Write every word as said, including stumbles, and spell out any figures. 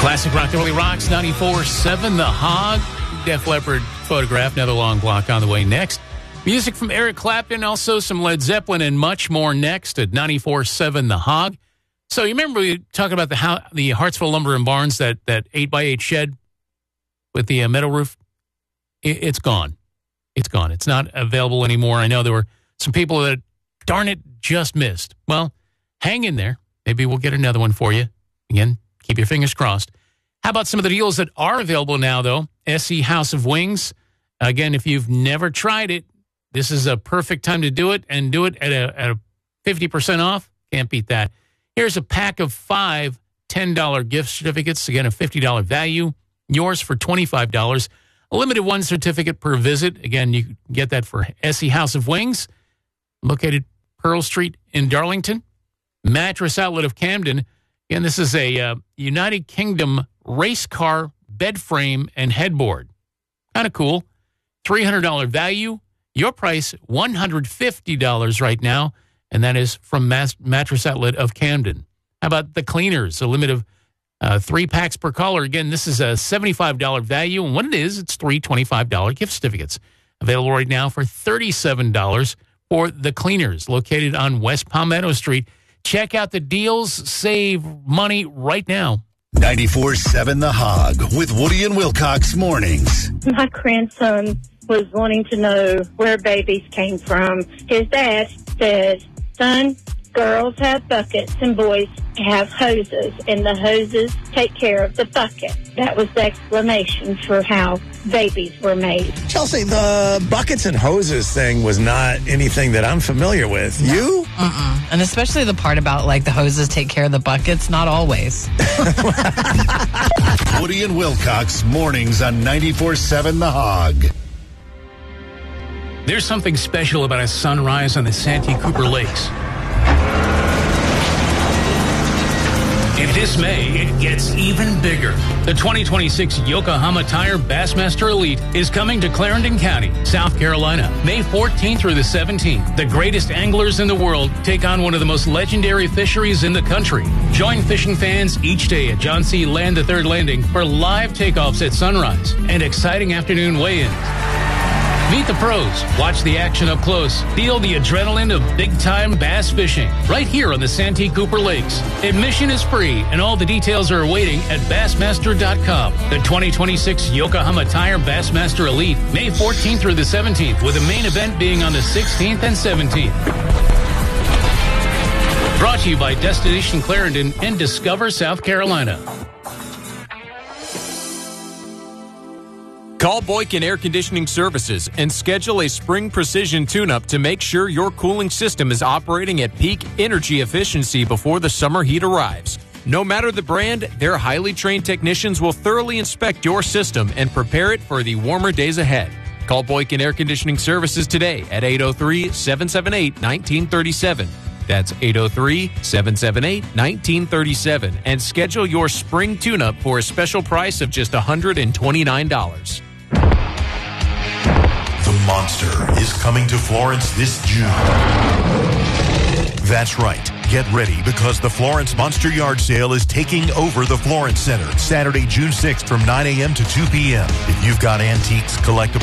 Classic rock, the only rocks, ninety-four seven, The Hog, Def Leppard Photograph, another long block on the way next. Music from Eric Clapton, also some Led Zeppelin, and much more next at ninety-four seven, The Hog. So you remember we talking about the how, the Hartsville Lumber and Barns, that, that eight by eight shed with the uh, metal roof? It, it's gone. It's gone. It's not available anymore. I know there were some people that, darn it, just missed. Well, hang in there. Maybe we'll get another one for you. Again, keep your fingers crossed. How about some of the deals that are available now, though? S E House of Wings. Again, if you've never tried it, this is a perfect time to do it, and do it at a, at a fifty percent off. Can't beat that. Here's a pack of five ten dollars gift certificates. Again, a fifty dollars value. Yours for twenty-five dollars. A limited one certificate per visit. Again, you can get that for S E House of Wings, located Pearl Street in Darlington. Mattress Outlet of Camden. Again, this is a uh, United Kingdom race car bed frame and headboard. Kind of cool. three hundred dollars value. Your price, one hundred fifty dollars right now, and that is from Mas- Mattress Outlet of Camden. How about the cleaners? A limit of uh, three packs per caller. Again, this is a seventy-five dollars value, and what it is, it's three twenty-five dollars gift certificates. Available right now for thirty-seven dollars for the cleaners, located on West Palmetto Street. Check out the deals. Save money right now. ninety-four seven The Hog with Woody and Wilcox mornings. My grandson was wanting to know where babies came from. His dad said, son, girls have buckets and boys have hoses, and the hoses take care of the bucket. That was the explanation for how babies were made. Chelsea, the buckets and hoses thing was not anything that I'm familiar with. No. You? Mm-mm. And especially the part about, like, the hoses take care of the buckets. Not always. Woody and Wilcox mornings on ninety-four seven The Hog. There's something special about a sunrise on the Santee Cooper Lakes. And this May, it gets even bigger. The twenty twenty-six Yokohama Tire Bassmaster Elite is coming to Clarendon County, South Carolina, May fourteenth through the seventeenth. The greatest anglers in the world take on one of the most legendary fisheries in the country. Join fishing fans each day at John C. Land the Third Landing for live takeoffs at sunrise and exciting afternoon weigh-ins. Meet the pros, watch the action up close, feel the adrenaline of big-time bass fishing right here on the Santee Cooper Lakes. Admission is free, and all the details are awaiting at bassmaster dot com. The twenty twenty-six Yokohama Tire Bassmaster Elite, May fourteenth through the seventeenth, with the main event being on the sixteenth and seventeenth. Brought to you by Destination Clarendon and Discover South Carolina. Call Boykin Air Conditioning Services and schedule a spring precision tune-up to make sure your cooling system is operating at peak energy efficiency before the summer heat arrives. No matter the brand, their highly trained technicians will thoroughly inspect your system and prepare it for the warmer days ahead. Call Boykin Air Conditioning Services today at eight oh three, seven seven eight, one nine three seven. That's eight oh three, seven seven eight, one nine three seven, and schedule your spring tune-up for a special price of just one hundred twenty-nine dollars. The Monster is coming to Florence this June. That's right. Get ready, because the Florence Monster Yard Sale is taking over the Florence Center Saturday, June sixth from nine a.m. to two p.m. If you've got antiques, collectibles,